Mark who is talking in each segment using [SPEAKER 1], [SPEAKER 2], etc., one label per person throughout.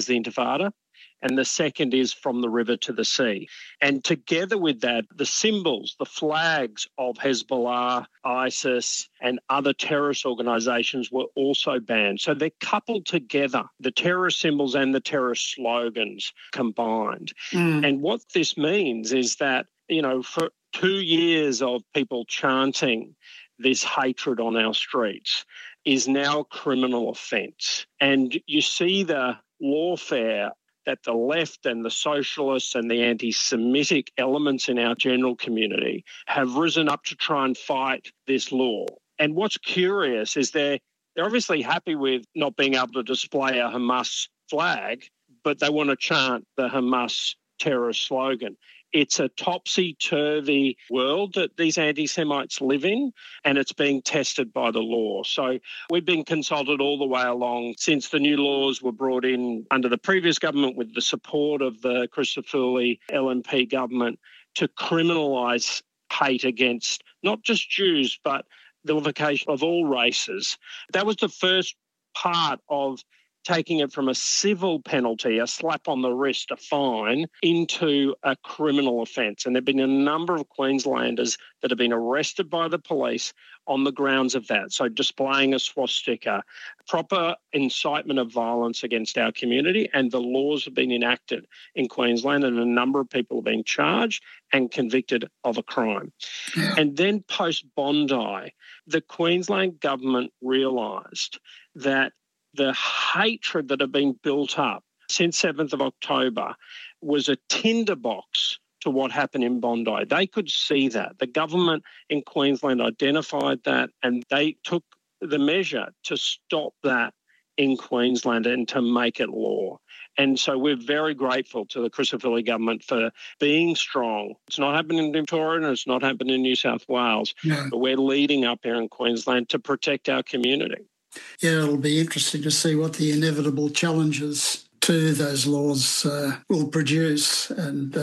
[SPEAKER 1] the Intifada, and the second is From the River to the Sea. And together with that, the symbols, the flags of Hezbollah, ISIS and other terrorist organisations were also banned. So they're coupled together, the terrorist symbols and the terrorist slogans combined. And what this means is that, for 2 years of people chanting this hatred on our streets is now a criminal offence. And you see the lawfare that the left and the socialists and the anti-Semitic elements in our general community have risen up to try and fight this law. And what's curious is they're obviously happy with not being able to display a Hamas flag, but they want to chant the Hamas terrorist slogan. It's a topsy-turvy world that these anti-Semites live in, and it's being tested by the law. So we've been consulted all the way along since the new laws were brought in under the previous government with the support of the Christodoulou LNP government to criminalise hate against not just Jews, but the vilification of all races. That was the first part of taking it from a civil penalty, a slap on the wrist, a fine, into a criminal offence. And there have been a number of Queenslanders that have been arrested by the police on the grounds of that. So displaying a swastika, proper incitement of violence against our community, and the laws have been enacted in Queensland and a number of people have been charged and convicted of a crime. And then post-Bondi, the Queensland government realised that the hatred that had been built up since 7th of October was a tinderbox to what happened in Bondi. They could see that. The government in Queensland identified that and they took the measure to stop that in Queensland and to make it law. And so we're very grateful to the Christodoulou government for being strong. It's not happening in Victoria and it's not happening in New South Wales, but we're leading up here in Queensland to protect our community.
[SPEAKER 2] Yeah, it'll be interesting to see what the inevitable challenges to those laws will produce. And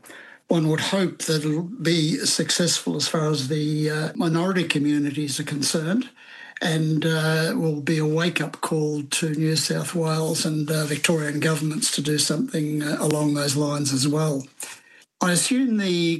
[SPEAKER 2] one would hope that it'll be successful as far as the minority communities are concerned, and will be a wake-up call to New South Wales and Victorian governments to do something along those lines as well. I assume the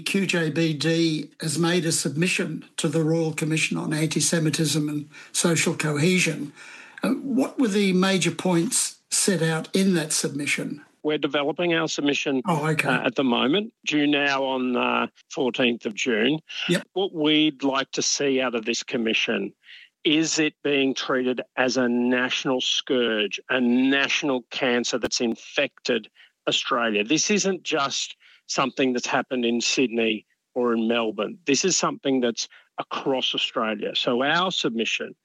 [SPEAKER 2] QJBD has made a submission to the Royal Commission on Anti-Semitism and Social Cohesion. What were the major points set out in that submission?
[SPEAKER 1] We're developing our submission at the moment, due now on 14th of June.
[SPEAKER 2] Yep.
[SPEAKER 1] What we'd like to see out of this commission is it being treated as a national scourge, a national cancer that's infected Australia. This isn't just something that's happened in Sydney or in Melbourne. This is something that's across Australia. So our submission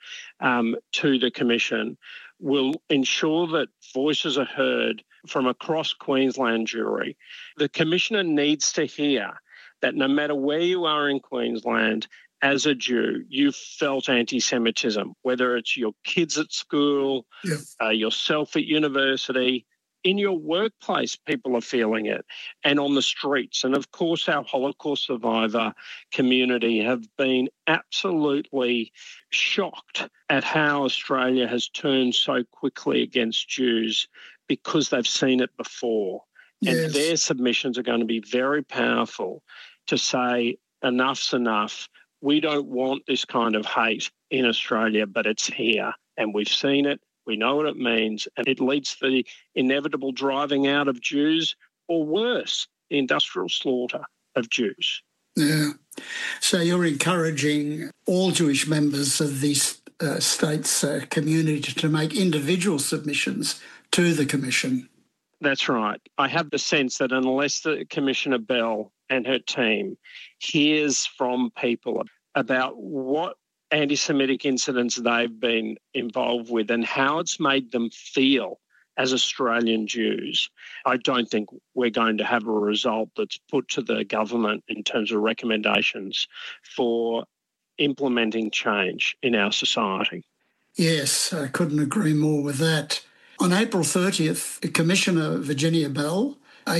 [SPEAKER 1] to the Commission will ensure that voices are heard from across Queensland Jewry. The Commissioner needs to hear that no matter where you are in Queensland, as a Jew, you've felt anti-Semitism, whether it's your kids at school, yourself at university, in your workplace, people are feeling it, and on the streets. And of course, our Holocaust survivor community have been absolutely shocked at how Australia has turned so quickly against Jews because they've seen it before. Yes. And their submissions are going to be very powerful to say enough's enough. We don't want this kind of hate in Australia, but it's here and we've seen it. We know what it means, and it leads to the inevitable driving out of Jews, or worse, the industrial slaughter of Jews.
[SPEAKER 2] Yeah. So you're encouraging all Jewish members of these states' community to make individual submissions to the Commission.
[SPEAKER 1] That's right. I have the sense that unless the Commissioner Bell and her team hears from people about what anti-Semitic incidents they've been involved with and how it's made them feel as Australian Jews, I don't think we're going to have a result that's put to the government in terms of recommendations for implementing change in our society.
[SPEAKER 2] Yes, I couldn't agree more with that. On April 30th, Commissioner Virginia Bell,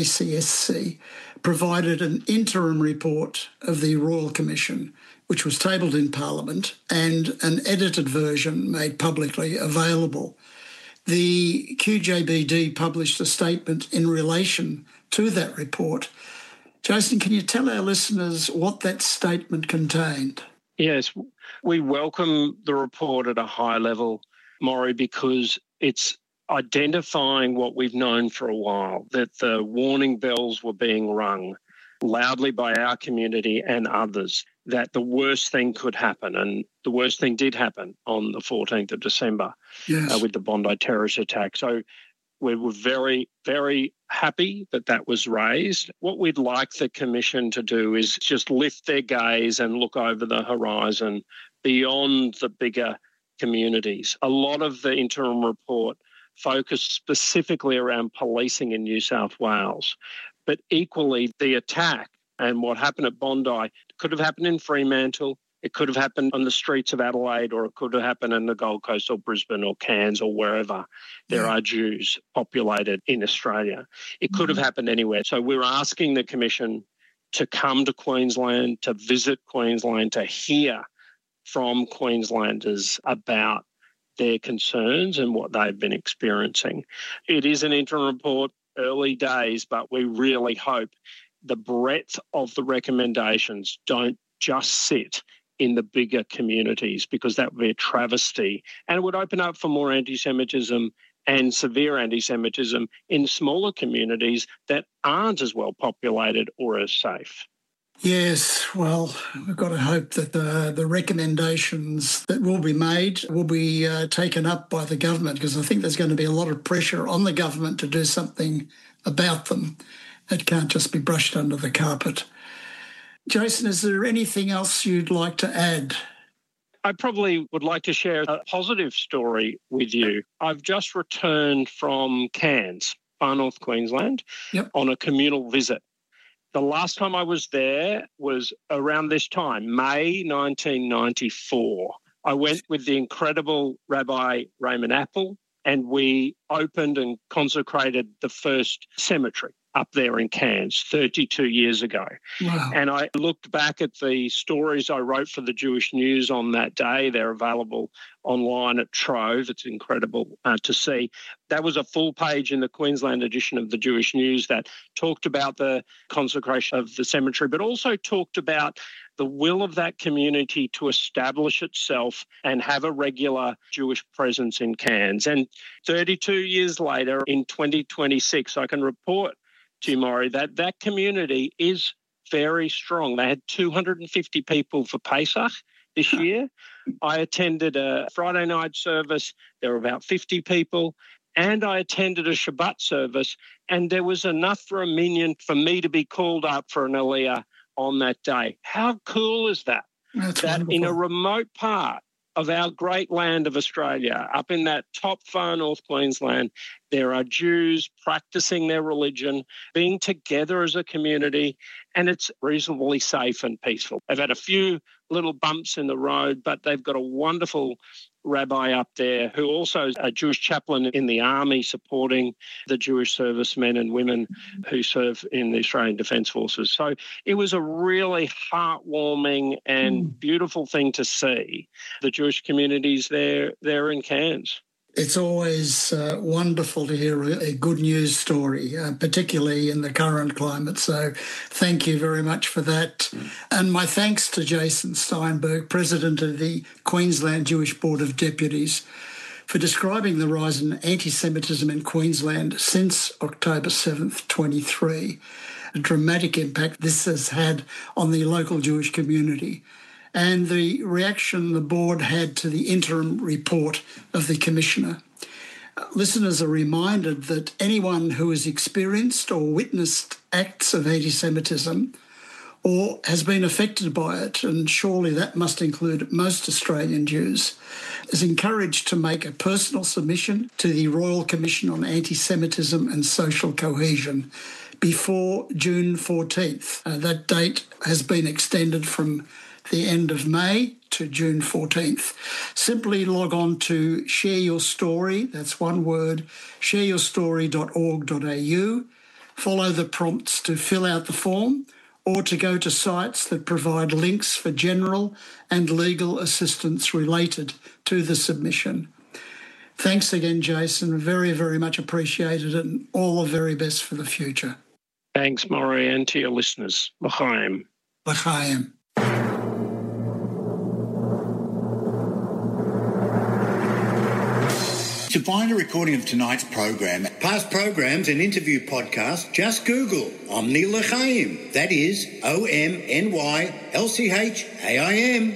[SPEAKER 2] ACSC, provided an interim report of the Royal Commission, which was tabled in Parliament, and an edited version made publicly available. The QJBD published a statement in relation to that report. Jason, can you tell our listeners what that statement contained?
[SPEAKER 1] Yes, we welcome the report at a high level, Maury, because it's identifying what we've known for a while, that the warning bells were being rung loudly by our community and others, that the worst thing could happen. And the worst thing did happen on the 14th of December with the Bondi terrorist attack. So we were very, very happy that that was raised. What we'd like the Commission to do is just lift their gaze and look over the horizon beyond the bigger communities. A lot of the interim report focused specifically around policing in New South Wales, but equally the attack and what happened at Bondi could have happened in Fremantle. It could have happened on the streets of Adelaide, or it could have happened in the Gold Coast or Brisbane or Cairns or wherever there are Jews populated in Australia. It could have happened anywhere. So we're asking the Commission to come to Queensland, to visit Queensland, to hear from Queenslanders about their concerns and what they've been experiencing. It is an interim report, early days, but we really hope the breadth of the recommendations don't just sit in the bigger communities, because that would be a travesty, and it would open up for more anti-Semitism and severe anti-Semitism in smaller communities that aren't as well populated or as safe.
[SPEAKER 2] Yes, well, we've got to hope that the recommendations that will be made will be taken up by the government, because I think there's going to be a lot of pressure on the government to do something about them. It can't just be brushed under the carpet. Jason, is there anything else you'd like to add?
[SPEAKER 1] I probably would like to share a positive story with you. I've just returned from Cairns, Far North Queensland, on a communal visit. The last time I was there was around this time, May 1994. I went with the incredible Rabbi Raymond Apple, and we opened and consecrated the first cemetery up there in Cairns 32 years ago.
[SPEAKER 2] Wow.
[SPEAKER 1] And I looked back at the stories I wrote for the Jewish News on that day. They're available online at Trove. It's incredible to see. That was a full page in the Queensland edition of the Jewish News that talked about the consecration of the cemetery, but also talked about the will of that community to establish itself and have a regular Jewish presence in Cairns. And 32 years later, in 2026, I can report to you, Maury, that community is very strong. They had 250 people for Pesach this year. I attended a Friday night service. There were about 50 people. And I attended a Shabbat service, and there was enough for a minyan for me to be called up for an Aliyah on that day. How cool is that?
[SPEAKER 2] That's
[SPEAKER 1] that
[SPEAKER 2] wonderful.
[SPEAKER 1] In a remote part of our great land of Australia, up in that top far North Queensland, there are Jews practicing their religion, being together as a community, and it's reasonably safe and peaceful. They've had a few little bumps in the road, but they've got a wonderful rabbi up there who also is a Jewish chaplain in the army supporting the Jewish servicemen and women who serve in the Australian Defence Forces. So it was a really heartwarming and beautiful thing to see the Jewish communities there in Cairns.
[SPEAKER 2] It's always wonderful to hear a good news story, particularly in the current climate. So thank you very much for that. And my thanks to Jason Steinberg, President of the Queensland Jewish Board of Deputies, for describing the rise in anti-Semitism in Queensland since October 7th, 23, a dramatic impact this has had on the local Jewish community, and the reaction the board had to the interim report of the Commissioner. Listeners are reminded that anyone who has experienced or witnessed acts of anti-Semitism or has been affected by it, and surely that must include most Australian Jews, is encouraged to make a personal submission to the Royal Commission on Anti-Semitism and Social Cohesion before June 14th. That date has been extended from the end of May to June 14th. Simply log on to Share Your Story, that's one word, shareyourstory.org.au, follow the prompts to fill out the form, or to go to sites that provide links for general and legal assistance related to the submission. Thanks again, Jason. Very, very much appreciated, and all the very best for the future.
[SPEAKER 1] Thanks, Maury, and to your listeners. L'chaim.
[SPEAKER 2] L'chaim.
[SPEAKER 3] To find a recording of tonight's program, past programs and interview podcasts, just Google Omni L'chaim. That is OMNYLCHAIM.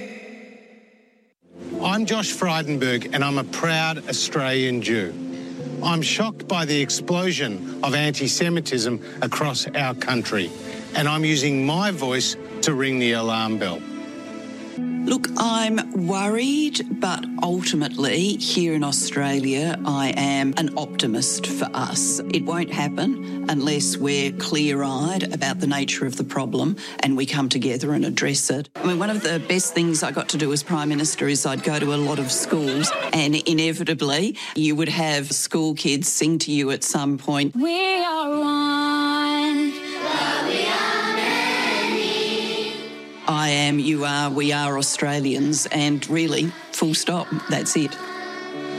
[SPEAKER 4] I'm Josh Frydenberg and I'm a proud Australian Jew. I'm shocked by the explosion of anti-Semitism across our country, and I'm using my voice to ring the alarm bell.
[SPEAKER 5] Look, I'm worried, but ultimately here in Australia, I am an optimist for us. It won't happen unless we're clear-eyed about the nature of the problem and we come together and address it. I mean, one of the best things I got to do as Prime Minister is I'd go to a lot of schools, and inevitably you would have school kids sing to you at some point, "We are one, but we are many. I am, you are, we are Australians, and really, full stop, that's it.